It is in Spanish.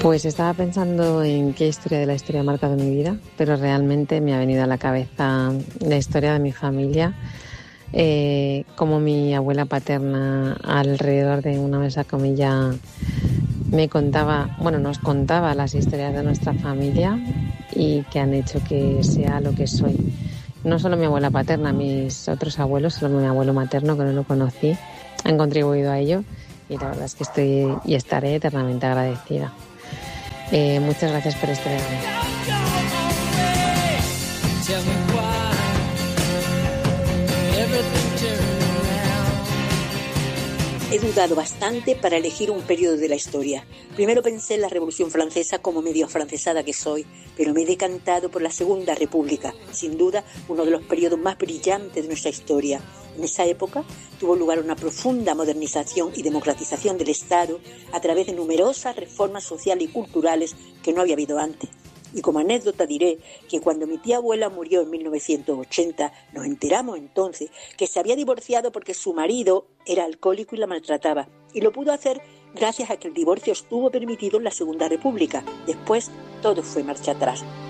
Pues estaba pensando en qué historia de la historia ha marcado mi vida, pero realmente me ha venido a la cabeza la historia de mi familia, como mi abuela paterna alrededor de una mesa comilla me contaba, bueno, nos contaba las historias de nuestra familia y que han hecho que sea lo que soy. No solo mi abuela paterna, mis otros abuelos, solo mi abuelo materno, que no lo conocí, han contribuido a ello y la verdad es que estoy y estaré eternamente agradecida. Muchas gracias por este regalo. He dudado bastante para elegir un periodo de la historia. Primero pensé en la Revolución Francesa como medio afrancesada que soy, pero me he decantado por la Segunda República, sin duda uno de los periodos más brillantes de nuestra historia. En esa época tuvo lugar una profunda modernización y democratización del Estado a través de numerosas reformas sociales y culturales que no había habido antes. Y como anécdota diré que cuando mi tía abuela murió en 1980, nos enteramos entonces que se había divorciado porque su marido era alcohólico y la maltrataba. Y lo pudo hacer gracias a que el divorcio estuvo permitido en la Segunda República. Después, todo fue marcha atrás.